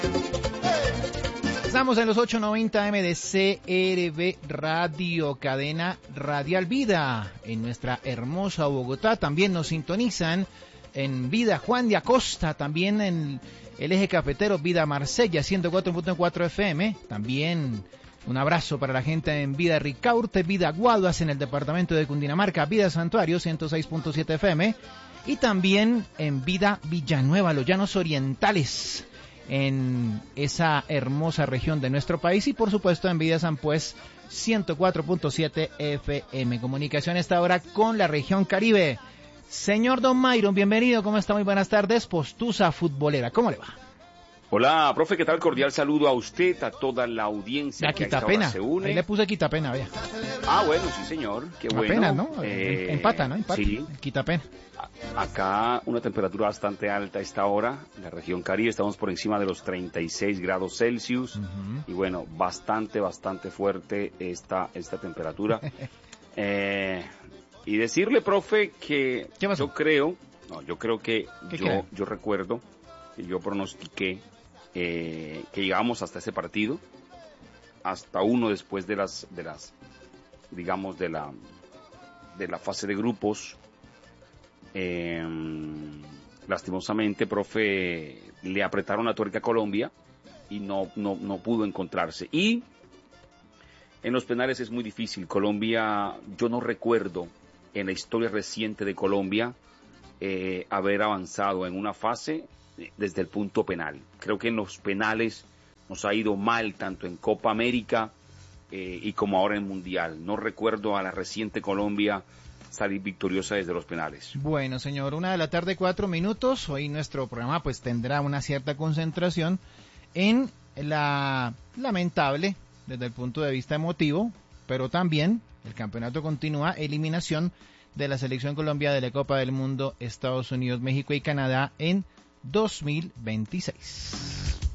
Estamos en los 890M de CRB Radio, cadena radial Vida, en nuestra hermosa Bogotá. También nos sintonizan en Vida Juan de Acosta, también en el eje cafetero Vida Marsella, 104.4 FM. También un abrazo para la gente en Vida Ricaurte, Vida Guaduas en el departamento de Cundinamarca, Vida Santuario, 106.7 FM. Y también en Vida Villanueva, los Llanos Orientales, en esa hermosa región de nuestro país, y por supuesto en Vida San Pues 104.7 FM. Comunicación a esta hora con la región Caribe. Señor Don Myron, bienvenido, ¿cómo está? Muy buenas tardes. Postusa futbolera, ¿cómo le va? Hola, profe, ¿qué tal? Cordial saludo a usted, a toda la audiencia que a esta hora se une. Ahí le puse Quitapena, vea. Ah, bueno, sí, señor, qué bueno. Pena, ¿no? Empata, ¿no? Empata. Sí. Quitapena. Acá una temperatura bastante alta a esta hora, en la región Caribe, estamos por encima de los 36 grados Celsius, y bueno, bastante fuerte esta temperatura. Y decirle, profe, que yo creo que yo recuerdo que yo pronostiqué que llegamos hasta ese partido, hasta uno después de las digamos de la fase de grupos. Lastimosamente, profe, le apretaron la tuerca a Colombia y no pudo encontrarse. Y en los penales es muy difícil. Colombia, yo no recuerdo en la historia reciente de Colombia haber avanzado en una fase desde el punto penal. Creo que en los penales nos ha ido mal, tanto en Copa América y como ahora en Mundial. No recuerdo a la reciente Colombia salir victoriosa desde los penales. Bueno, señor, 1:04 p.m. Hoy nuestro programa pues tendrá una cierta concentración en la lamentable, desde el punto de vista emotivo, pero también el campeonato continúa, eliminación de la selección Colombia de la Copa del Mundo Estados Unidos, México y Canadá en 2026.